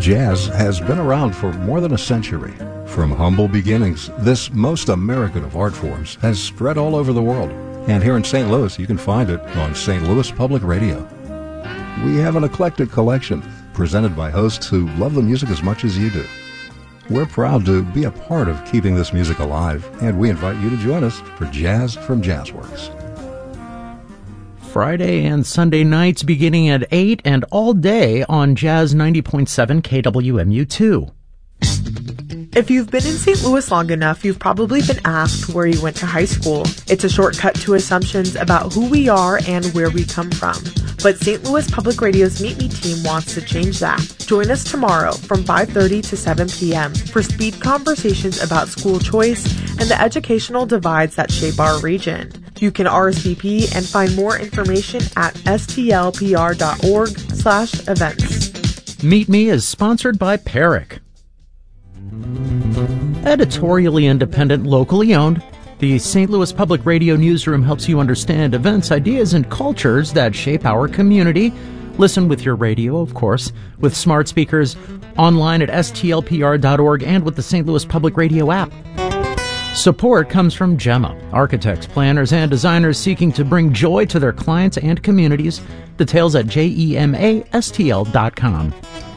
Jazz has been around for more than a century. From humble beginnings, this most American of art forms has spread all over the world. And here in St. Louis, you can find it on St. Louis Public Radio. We have an eclectic collection presented by hosts who love the music as much as you do. We're proud to be a part of keeping this music alive, and we invite you to join us for Jazz from Jazzworks. Friday and Sunday nights beginning at 8 and all day on Jazz 90.7 KWMU2. If you've been in St. Louis long enough, you've probably been asked where you went to high school. It's a shortcut to assumptions about who we are and where we come from. But St. Louis Public Radio's Meet Me team wants to change that. Join us tomorrow from 5:30 to 7 p.m. for speed conversations about school choice and the educational divides that shape our region. You can RSVP and find more information at stlpr.org/events. Meet Me is sponsored by Peric. Editorially independent, locally owned, the St. Louis Public Radio newsroom helps you understand events, ideas, and cultures that shape our community. Listen with your radio, of course, with smart speakers, online at stlpr.org, and with the St. Louis Public Radio app. Support comes from Gemma, architects, planners, and designers seeking to bring joy to their clients and communities. Details at gemastl.com.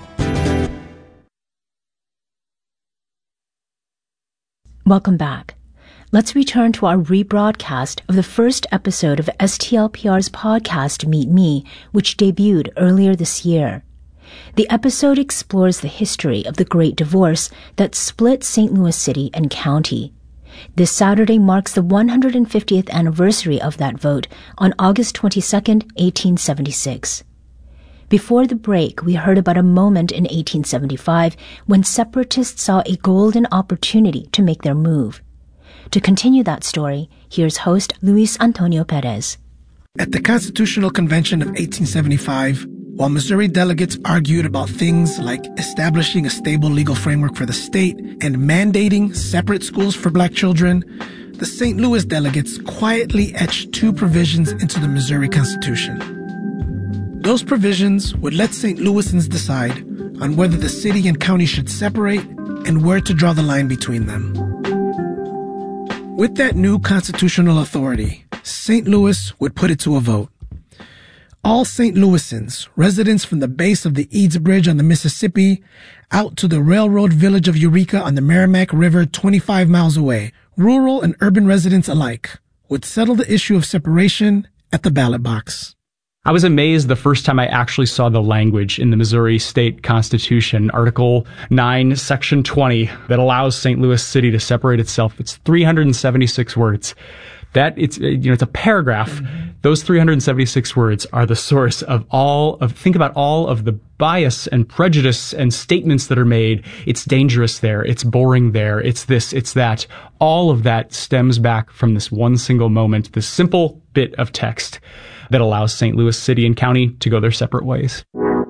Welcome back. Let's return to our rebroadcast of the first episode of STLPR's podcast, Meet Me, which debuted earlier this year. The episode explores the history of the Great Divorce that split St. Louis City and County. This Saturday marks the 150th anniversary of that vote on August 22, 1876. Before the break, we heard about a moment in 1875 when separatists saw a golden opportunity to make their move. To continue that story, here's host Luis Antonio Perez. At the Constitutional Convention of 1875, while Missouri delegates argued about things like establishing a stable legal framework for the state and mandating separate schools for black children, the St. Louis delegates quietly etched two provisions into the Missouri Constitution. Those provisions would let St. Louisans decide on whether the city and county should separate and where to draw the line between them. With that new constitutional authority, St. Louis would put it to a vote. All St. Louisans, residents from the base of the Eads Bridge on the Mississippi out to the railroad village of Eureka on the Merrimack River 25 miles away, rural and urban residents alike, would settle the issue of separation at the ballot box. I was amazed the first time I actually saw the language in the Missouri State Constitution, Article 9, Section 20, that allows St. Louis City to separate itself. It's 376 words. It's a paragraph. Mm-hmm. Those 376 words are the source of think about all of the bias and prejudice and statements that are made. It's dangerous there. It's boring there. It's this, it's that. All of that stems back from this one single moment, this simple bit of text that allows St. Louis City and County to go their separate ways.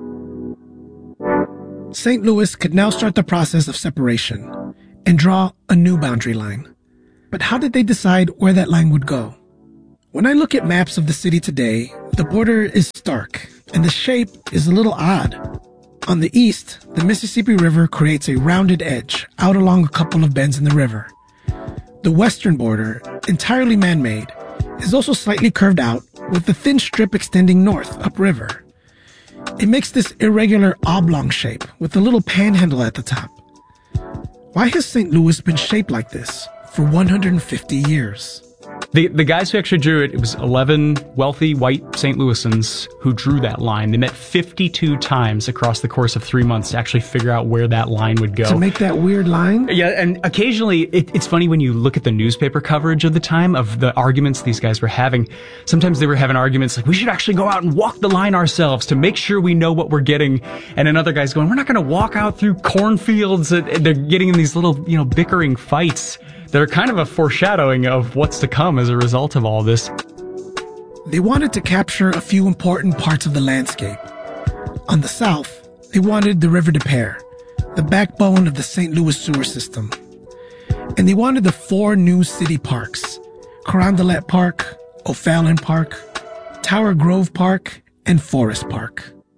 St. Louis could now start the process of separation and draw a new boundary line. But how did they decide where that line would go? When I look at maps of the city today, the border is stark and the shape is a little odd. On the east, the Mississippi River creates a rounded edge out along a couple of bends in the river. The western border, entirely man-made, is also slightly curved out with a thin strip extending north upriver. It makes this irregular oblong shape with a little panhandle at the top. Why has St. Louis been shaped like this for 150 years? The guys who actually drew it was 11 wealthy white St. Louisans who drew that line. They met 52 times across the course of 3 months to actually figure out where that line would go. To make that weird line? Yeah, and occasionally it's funny when you look at the newspaper coverage of the time of the arguments these guys were having. Sometimes they were having arguments like, we should actually go out and walk the line ourselves to make sure we know what we're getting. And another guy's going, we're not going to walk out through cornfields. And they're getting in these little, bickering fights that are kind of a foreshadowing of what's to come as a result of all this. They wanted to capture a few important parts of the landscape. On the south, they wanted the River des Peres, the backbone of the St. Louis sewer system. And they wanted the 4 new city parks, Carondelet Park, O'Fallon Park, Tower Grove Park, and Forest Park.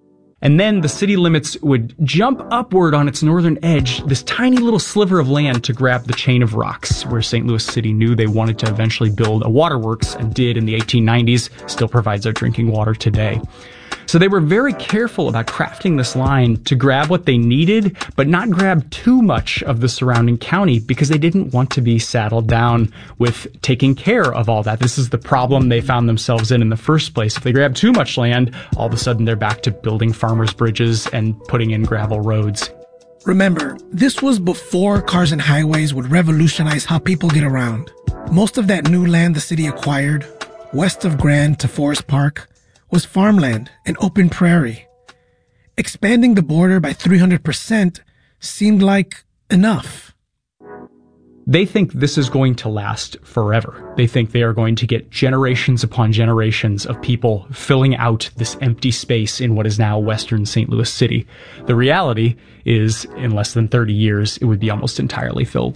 And then the city limits would jump upward on its northern edge, this tiny little sliver of land to grab the chain of rocks, where St. Louis City knew they wanted to eventually build a waterworks, and did in the 1890s, still provides our drinking water today. So they were very careful about crafting this line to grab what they needed, but not grab too much of the surrounding county, because they didn't want to be saddled down with taking care of all that. This is the problem they found themselves in the first place. If they grab too much land, all of a sudden they're back to building farmers' bridges and putting in gravel roads. Remember, this was before cars and highways would revolutionize how people get around. Most of that new land the city acquired, west of Grand to Forest Park, was farmland and open prairie. Expanding the border by 300% seemed like enough. They think this is going to last forever. They think they are going to get generations upon generations of people filling out this empty space in what is now Western St. Louis City. The reality is, in less than 30 years, it would be almost entirely filled.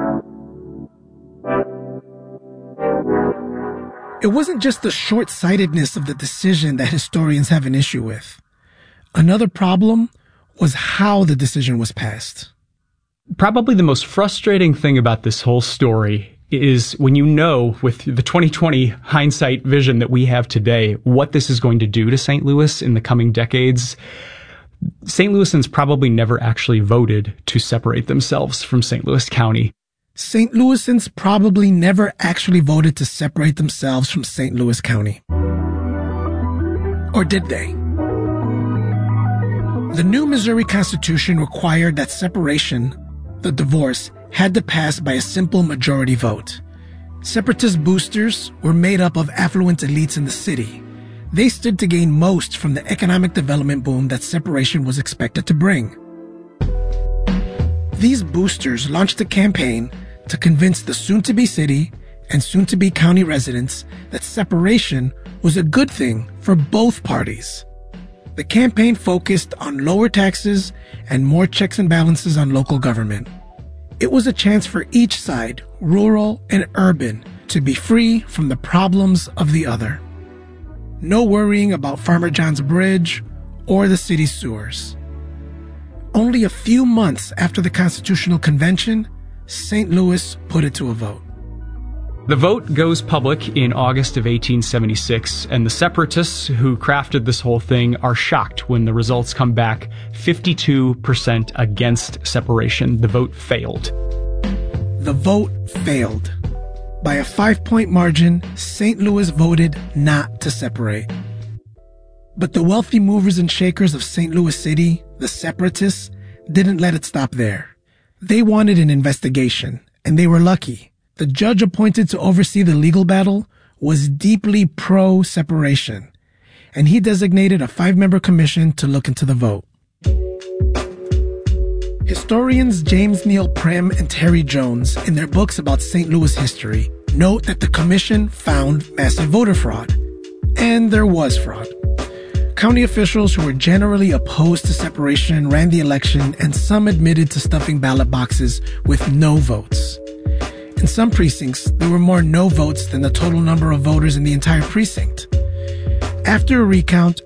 It wasn't just the short-sightedness of the decision that historians have an issue with. Another problem was how the decision was passed. Probably the most frustrating thing about this whole story is when you know, with the 2020 hindsight vision that we have today, what this is going to do to St. Louis in the coming decades. St. Louisans probably never actually voted to separate themselves from St. Louis County. St. Louisans probably never actually voted to separate themselves from St. Louis County. Or did they? The new Missouri Constitution required that separation, the divorce, had to pass by a simple majority vote. Separatist boosters were made up of affluent elites in the city. They stood to gain most from the economic development boom that separation was expected to bring. These boosters launched a campaign to convince the soon-to-be city and soon-to-be county residents that separation was a good thing for both parties. The campaign focused on lower taxes and more checks and balances on local government. It was a chance for each side, rural and urban, to be free from the problems of the other. No worrying about Farmer John's bridge or the city's sewers. Only a few months after the Constitutional Convention, St. Louis put it to a vote. The vote goes public in August of 1876, and the separatists who crafted this whole thing are shocked when the results come back 52% against separation. The vote failed. The vote failed. By a 5-point margin, St. Louis voted not to separate. But the wealthy movers and shakers of St. Louis City, the separatists, didn't let it stop there. They wanted an investigation, and they were lucky. The judge appointed to oversee the legal battle was deeply pro-separation, and he designated a 5-member commission to look into the vote. Historians James Neal Prim and Terry Jones, in their books about St. Louis history, note that the commission found massive voter fraud. And there was fraud. County officials who were generally opposed to separation ran the election, and some admitted to stuffing ballot boxes with no votes. In some precincts, there were more no votes than the total number of voters in the entire precinct. After a recount,